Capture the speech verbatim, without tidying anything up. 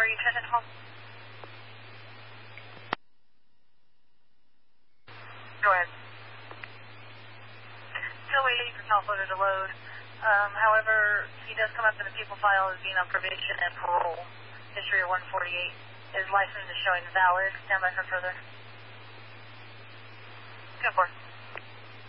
are you trying to home? Go ahead. Still waiting for cell photo to load. Um, however, he does come up in the people file as being on probation and parole. History of one forty-eight. His license is showing valid. Stand by for further. Go for it.